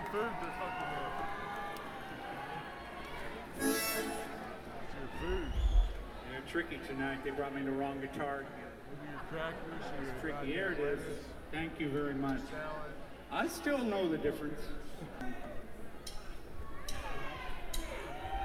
damn food they're fucking with. It's your food. They're tricky tonight. They brought me the wrong guitar. Maybe your crackers or your Tricky. Here it is. lettuce, Thank you very much. salad. I still know the difference.